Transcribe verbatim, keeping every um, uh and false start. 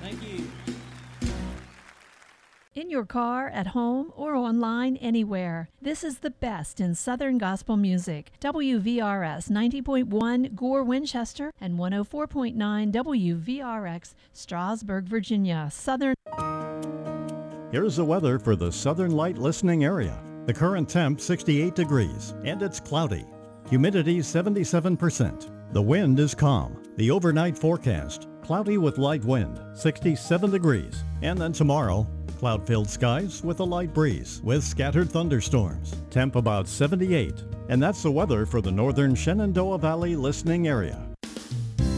Thank you. In your car, at home, or online, anywhere. This is the best in Southern gospel music. W V R S ninety point one Gore, Winchester, and one oh four point nine W V R X, Strasburg, Virginia. Southern. Here's the weather for the Southern Light listening area. The current temp sixty-eight degrees, and it's cloudy. Humidity seventy-seven percent. The wind is calm. The overnight forecast, cloudy with light wind, sixty-seven degrees. And then tomorrow, cloud-filled skies with a light breeze with scattered thunderstorms. Temp about seventy-eight. And that's the weather for the northern Shenandoah Valley listening area.